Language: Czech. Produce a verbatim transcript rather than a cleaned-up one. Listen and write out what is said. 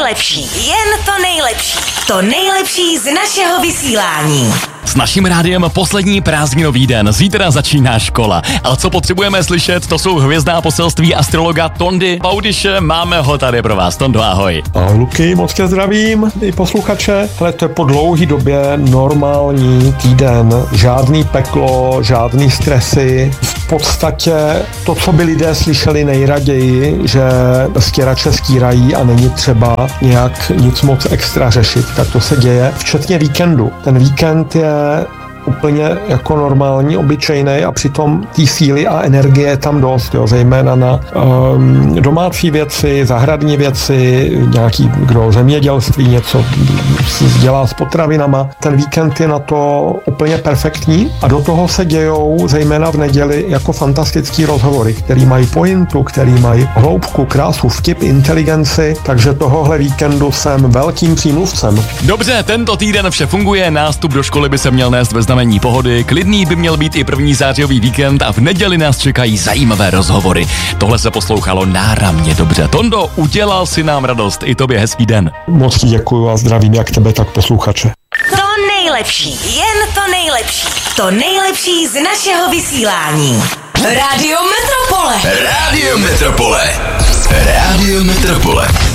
nejlepší, jen to nejlepší. To nejlepší z našeho vysílání. S naším rádiem poslední prázdninový den. Zítra začíná škola. Ale co potřebujeme slyšet, to jsou hvězdná poselství astrologa Tondy Paudyše. Máme ho tady pro vás. Tondo, ahoj. Ahoj Luky, moc tě zdravím i posluchače. Ale to je po dlouhý době normální týden. Žádný peklo, žádný stresy. V podstatě to, co by lidé slyšeli nejraději, že stěrače stírají a není třeba nějak nic moc extra řešit, tak to se děje, včetně víkendu. Ten víkend je úplně jako normální, obyčejný a přitom té síly a energie je tam dost, jo, zejména na um, domácí věci, zahradní věci, nějaký, kdo zemědělství, něco dělá s potravinama. Ten víkend je na to úplně perfektní a do toho se dějou zejména v neděli jako fantastický rozhovory, který mají pointu, který mají hloubku, krásu, vtip, inteligenci, takže tohohle víkendu jsem velkým přímluvcem. Dobře, tento týden vše funguje, nástup do školy by se měl nést ve znamení pohody, klidný by měl být i první zářijový víkend a v neděli nás čekají zajímavé rozhovory. Tohle se poslouchalo náramně dobře. Tondo, udělal si nám radost, i tobě hezký den. Moc ti děkuju a zdravím jak tebe, tak posluchače. To nejlepší, jen to nejlepší. To nejlepší z našeho vysílání. Rádio Metropole. Rádio Metropole. Rádio Metropole.